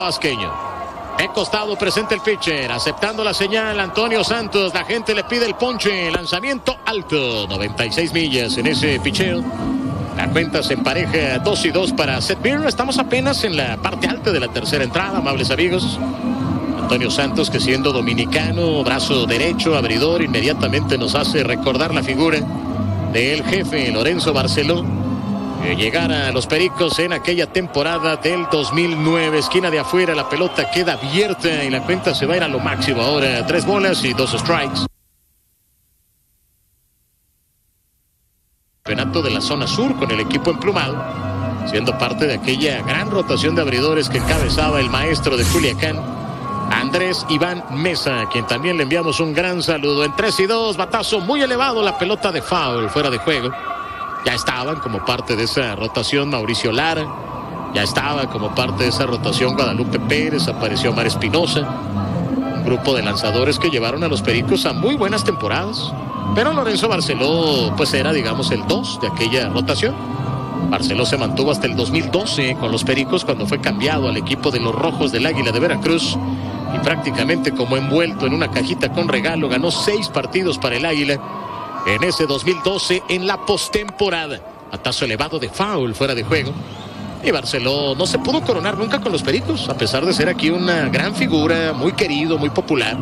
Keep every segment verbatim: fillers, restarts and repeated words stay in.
Vasqueño. En costado presenta el pitcher, aceptando la señal Antonio Santos. La gente le pide el ponche, lanzamiento alto, noventa y seis millas en ese picheo. La cuenta se empareja dos y dos para Seth Beer. Estamos apenas en la parte alta de la tercera entrada, amables amigos. Antonio Santos, que siendo dominicano, brazo derecho, abridor, inmediatamente nos hace recordar la figura del jefe Lorenzo Barceló, que llegara a los Pericos en aquella temporada del dos mil nueve. Esquina de afuera, la pelota queda abierta y la cuenta se va a ir a lo máximo ahora. Tres bolas y dos strikes. Campeonato de la zona sur con el equipo emplumado, siendo parte de aquella gran rotación de abridores que encabezaba el maestro de Culiacán, Andrés Iván Mesa, a quien también le enviamos un gran saludo. En tres y dos, batazo muy elevado, la pelota de foul, fuera de juego. Ya estaban como parte de esa rotación Mauricio Lara, ya estaba como parte de esa rotación Guadalupe Pérez, apareció Omar Espinosa, un grupo de lanzadores que llevaron a los Pericos a muy buenas temporadas, pero Lorenzo Barceló pues era, digamos, el dos de aquella rotación. Barceló se mantuvo hasta el dos mil doce con los Pericos, cuando fue cambiado al equipo de los Rojos del Águila de Veracruz y prácticamente como envuelto en una cajita con regalo ganó seis partidos para el Águila en ese dos mil doce en la postemporada. Batazo elevado de foul, fuera de juego. Y Barceló no se pudo coronar nunca con los Pericos, a pesar de ser aquí una gran figura, muy querido, muy popular.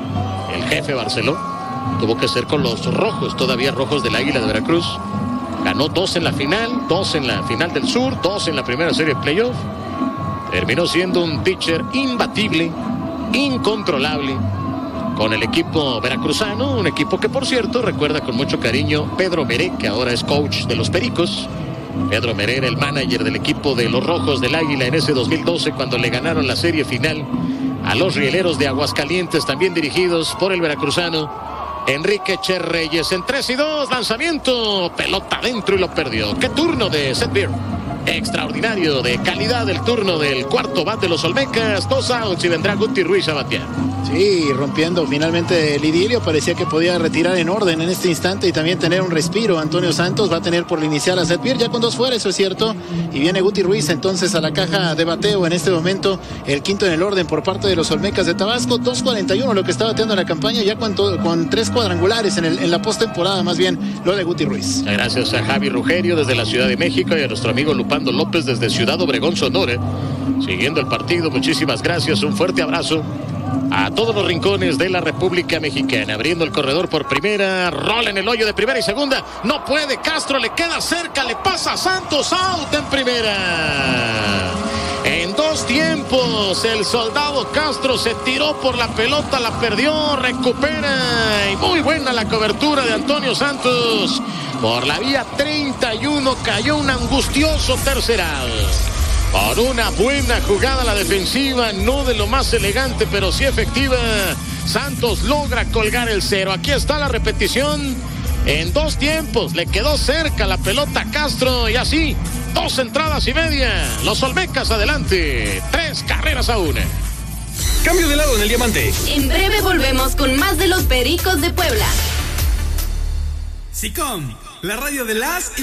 El jefe Barceló tuvo que ser con los Rojos, todavía Rojos del Águila de Veracruz. Ganó dos en la final, dos en la final del sur, dos en la primera serie de playoff. Terminó siendo un pitcher imbatible, incontrolable, con el equipo veracruzano, un equipo que, por cierto, recuerda con mucho cariño Pedro Meré, que ahora es coach de los Pericos. Pedro Meré era el manager del equipo de los Rojos del Águila en ese dos mil doce, cuando le ganaron la serie final a los Rieleros de Aguascalientes, también dirigidos por el veracruzano Enrique Che Reyes. En tres y dos, lanzamiento, pelota adentro y lo perdió. ¡Qué turno de Seth Beer! Extraordinario de calidad el turno del cuarto bat de los Olmecas. Dos outs y vendrá Guti Ruiz a batear. Sí, rompiendo finalmente el idilio. Parecía que podía retirar en orden en este instante y también tener un respiro. Antonio Santos va a tener por iniciar a Seth Beer ya con dos fuera, eso es cierto. Y viene Guti Ruiz entonces a la caja de bateo en este momento. El quinto en el orden por parte de los Olmecas de Tabasco. dos cuarenta y uno lo que está bateando en la campaña, ya con, todo, con tres cuadrangulares en, el, en la postemporada, más bien lo de Guti Ruiz. Gracias a Javi Rugerio desde la Ciudad de México y a nuestro amigo Lupando López desde Ciudad Obregón, Sonora, siguiendo el partido. Muchísimas gracias, un fuerte abrazo a todos los rincones de la República Mexicana. Abriendo el corredor por primera, rola en el hoyo de primera y segunda, no puede, Castro le queda cerca, le pasa a Santos, out en primera. En dos tiempos el soldado Castro se tiró por la pelota, la perdió, recupera y muy buena la cobertura de Antonio Santos. Por la vía treinta y uno cayó un angustioso terceral. Por una buena jugada a la defensiva, no de lo más elegante, pero sí efectiva, Santos logra colgar el cero. Aquí está la repetición. En dos tiempos le quedó cerca la pelota a Castro y así, dos entradas y media. Los Olmecas adelante, tres carreras a una. Cambio de lado en el diamante. En breve volvemos con más de los Pericos de Puebla. SICOM, la radio de las